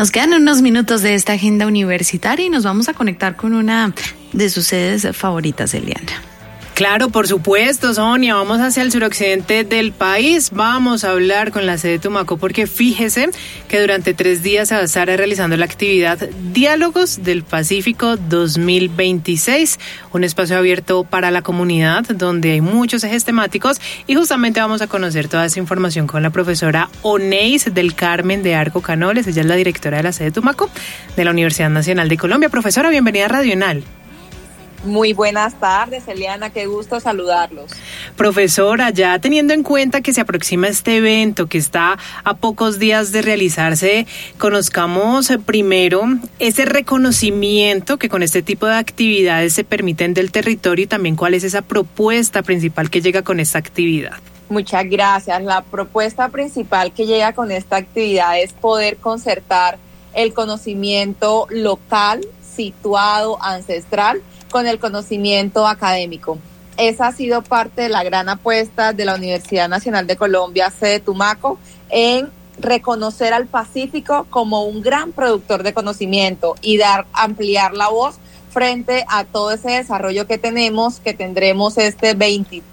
Nos quedan unos minutos de esta agenda universitaria y nos vamos a conectar con una de sus sedes favoritas, Eliana. Claro, por supuesto, Sonia, vamos hacia el suroccidente del país, vamos a hablar con la sede de Tumaco porque fíjese que durante 3 días se va a estar realizando la actividad Diálogos del Pacífico 2026, un espacio abierto para la comunidad donde hay muchos ejes temáticos y justamente vamos a conocer toda esa información con la profesora Oneis del Carmen de Arco Canoles, ella es la directora de la sede de Tumaco de la Universidad Nacional de Colombia. Profesora, bienvenida a Radio ENAL. Muy buenas tardes, Eliana, qué gusto saludarlos. Profesora, ya teniendo en cuenta que se aproxima este evento que está a pocos días de realizarse, conozcamos primero ese reconocimiento que con este tipo de actividades se permiten del territorio y también cuál es esa propuesta principal que llega con esta actividad. Muchas gracias. La propuesta principal que llega con esta actividad es poder concertar el conocimiento local, situado, ancestral, con el conocimiento académico. Esa ha sido parte de la gran apuesta de la Universidad Nacional de Colombia, sede Tumaco, en reconocer al Pacífico como un gran productor de conocimiento y ampliar la voz frente a todo ese desarrollo que tendremos este 23,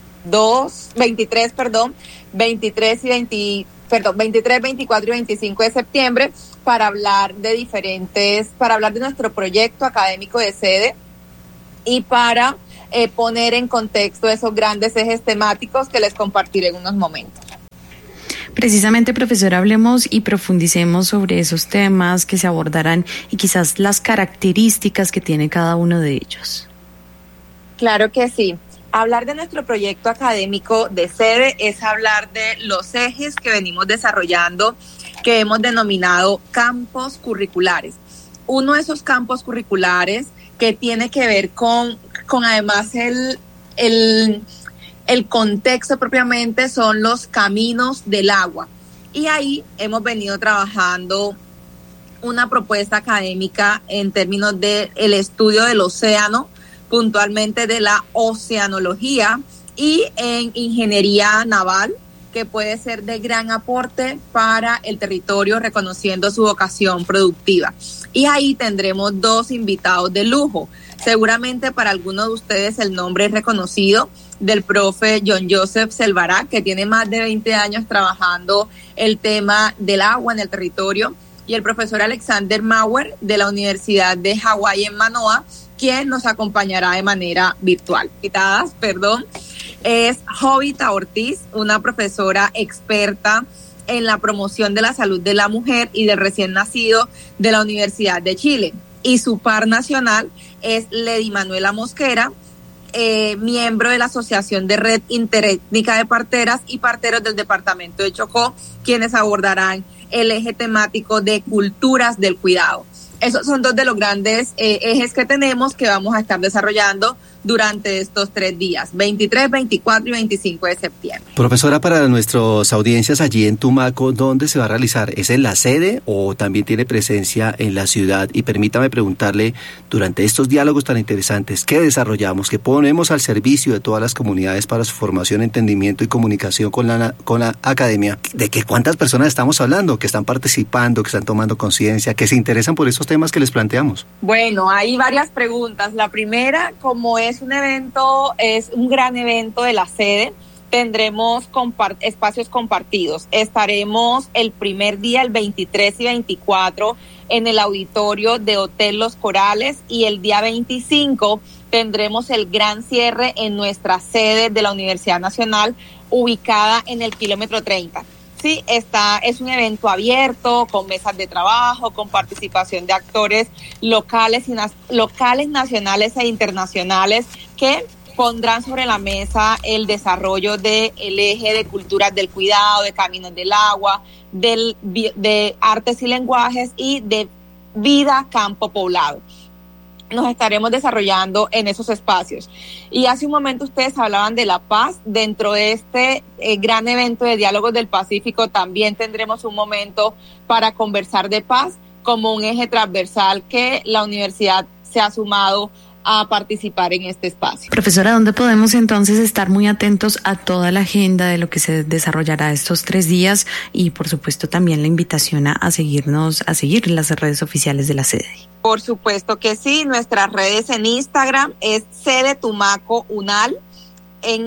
24 y 25 de septiembre para hablar de nuestro proyecto académico de sede y para poner en contexto esos grandes ejes temáticos que les compartiré en unos momentos. Precisamente, profesora, hablemos y profundicemos sobre esos temas que se abordarán y quizás las características que tiene cada uno de ellos. Claro que sí. Hablar de nuestro proyecto académico de sede es hablar de los ejes que venimos desarrollando, que hemos denominado campos curriculares. Uno de esos campos curriculares que tiene que ver con además el contexto propiamente son los caminos del agua. Y ahí hemos venido trabajando una propuesta académica en términos del estudio del océano, puntualmente de la oceanología y en ingeniería naval, que puede ser de gran aporte para el territorio reconociendo su vocación productiva. Y ahí tendremos 2 invitados de lujo. Seguramente para algunos de ustedes el nombre es reconocido del profe John Joseph Selvarac, que tiene más de 20 años trabajando el tema del agua en el territorio, y el profesor Alexander Mauer de la Universidad de Hawái en Manoa, quien nos acompañará de manera virtual. Es Jovita Ortiz, una profesora experta en la promoción de la salud de la mujer y del recién nacido de la Universidad de Chile. Y su par nacional es Lady Manuela Mosquera, miembro de la Asociación de Red Interétnica de Parteras y Parteros del Departamento de Chocó, quienes abordarán el eje temático de culturas del cuidado. Esos son 2 de los grandes ejes que tenemos que vamos a estar desarrollando durante estos 3 días, 23, 24 y 25 de septiembre. Profesora, para nuestras audiencias allí en Tumaco, ¿dónde se va a realizar? ¿Es en la sede o también tiene presencia en la ciudad? Y permítame preguntarle, durante estos diálogos tan interesantes que desarrollamos, que ponemos al servicio de todas las comunidades para su formación, entendimiento y comunicación con la academia, ¿de qué cuántas personas estamos hablando que están participando, que están tomando conciencia, que se interesan por esos temas que les planteamos? Bueno, hay varias preguntas. La primera, como es un gran evento de la sede, tendremos espacios compartidos. Estaremos el primer día, el 23 y 24, en el auditorio de Hotel Los Corales, y el día 25 tendremos el gran cierre en nuestra sede de la Universidad Nacional, ubicada en el kilómetro 30. Sí, es un evento abierto, con mesas de trabajo, con participación de actores locales, nacionales e internacionales, que pondrán sobre la mesa el desarrollo del eje de culturas del cuidado, de caminos del agua, de artes y lenguajes y de vida campo poblado. Nos estaremos desarrollando en esos espacios. Y hace un momento ustedes hablaban de la paz. Dentro de este gran evento de Diálogos del Pacífico también tendremos un momento para conversar de paz como un eje transversal que la universidad se ha sumado a participar en este espacio. Profesora, ¿dónde podemos entonces estar muy atentos a toda la agenda de lo que se desarrollará estos 3 días y por supuesto también la invitación a seguir las redes oficiales de la sede? Por supuesto que sí, nuestras redes en Instagram es Sede Tumaco Unal. En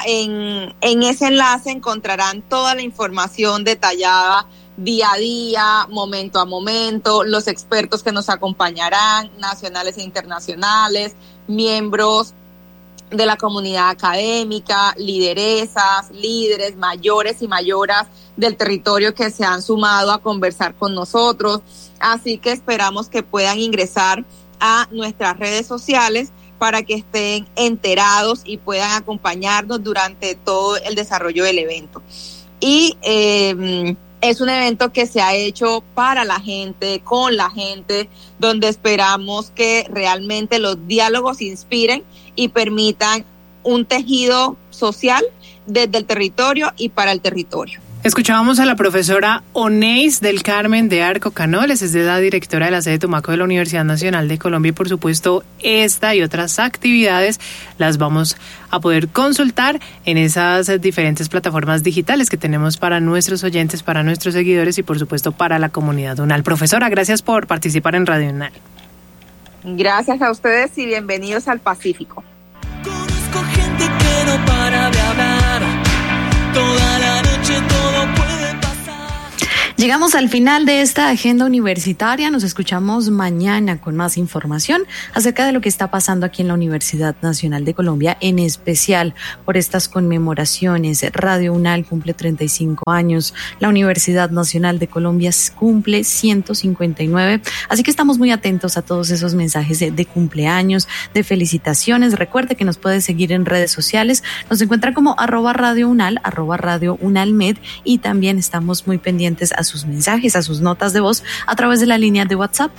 ese enlace encontrarán toda la información detallada día a día, momento a momento, los expertos que nos acompañarán, nacionales e internacionales, miembros de la comunidad académica, lideresas, líderes, mayores y mayoras del territorio que se han sumado a conversar con nosotros. Así que esperamos que puedan ingresar a nuestras redes sociales para que estén enterados y puedan acompañarnos durante todo el desarrollo del evento. Y es un evento que se ha hecho para la gente, con la gente, donde esperamos que realmente los diálogos inspiren y permitan un tejido social desde el territorio y para el territorio. Escuchábamos a la profesora Oneis del Carmen de Arco Canoles, es la directora de la sede Tumaco de la Universidad Nacional de Colombia, y por supuesto esta y otras actividades las vamos a poder consultar en esas diferentes plataformas digitales que tenemos para nuestros oyentes, para nuestros seguidores y por supuesto para la comunidad UNAL. Profesora, gracias por participar en Radio UNAL. Gracias a ustedes y bienvenidos al Pacífico. Conozco gente que no para de hablar, toda la noche todo puede pasar. Llegamos al final de esta agenda universitaria. Nos escuchamos mañana con más información acerca de lo que está pasando aquí en la Universidad Nacional de Colombia, en especial por estas conmemoraciones. Radio UNAL cumple 35 años, la Universidad Nacional de Colombia cumple 159, así que estamos muy atentos a todos esos mensajes de cumpleaños, de felicitaciones. Recuerde que nos puede seguir en redes sociales, nos encuentra como @Radio UNAL, @Radio UNALmed, y también estamos muy pendientes a sus mensajes, a sus notas de voz a través de la línea de WhatsApp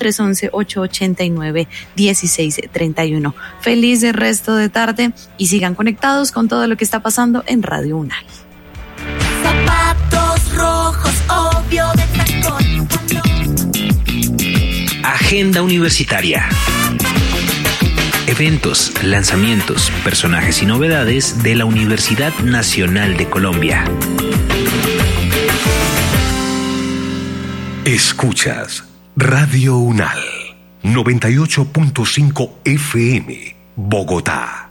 311-889-1631. Feliz resto de tarde y sigan conectados con todo lo que está pasando en Radio UNAL. Zapatos rojos, obvio de tacón. Agenda universitaria. Eventos, lanzamientos, personajes y novedades de la Universidad Nacional de Colombia. Escuchas Radio UNAL 98.5 FM, Bogotá.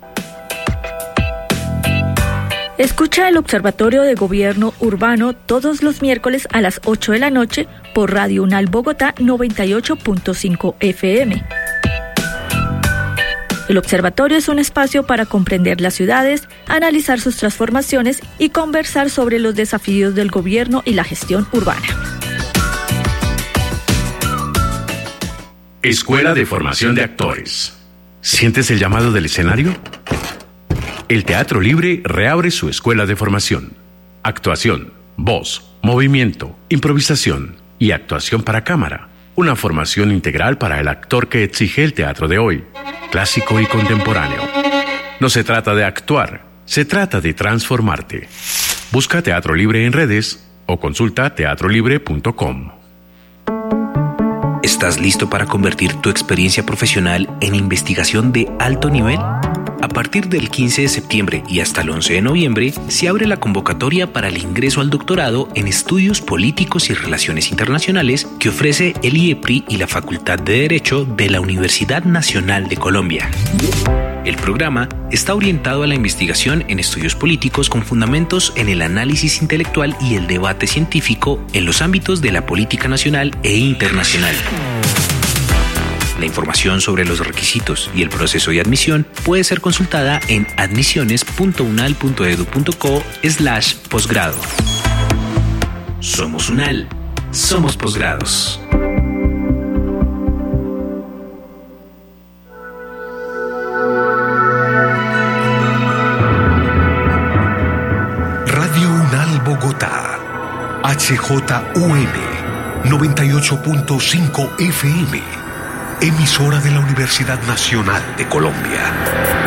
Escucha el Observatorio de Gobierno Urbano todos los miércoles a las 8 de la noche por Radio UNAL Bogotá 98.5 FM. El observatorio es un espacio para comprender las ciudades, analizar sus transformaciones y conversar sobre los desafíos del gobierno y la gestión urbana. Escuela de Formación de Actores. ¿Sientes el llamado del escenario? El Teatro Libre reabre su escuela de formación. Actuación, voz, movimiento, improvisación y actuación para cámara. Una formación integral para el actor que exige el teatro de hoy, clásico y contemporáneo. No se trata de actuar, se trata de transformarte. Busca Teatro Libre en redes o consulta teatrolibre.com. ¿Estás listo para convertir tu experiencia profesional en investigación de alto nivel? A partir del 15 de septiembre y hasta el 11 de noviembre, se abre la convocatoria para el ingreso al doctorado en Estudios Políticos y Relaciones Internacionales que ofrece el IEPRI y la Facultad de Derecho de la Universidad Nacional de Colombia. El programa está orientado a la investigación en estudios políticos con fundamentos en el análisis intelectual y el debate científico en los ámbitos de la política nacional e internacional. La información sobre los requisitos y el proceso de admisión puede ser consultada en admisiones.unal.edu.co/posgrado. Somos UNAL, somos posgrados. Radio UNAL Bogotá, HJUL 98.5 FM. Emisora de la Universidad Nacional de Colombia.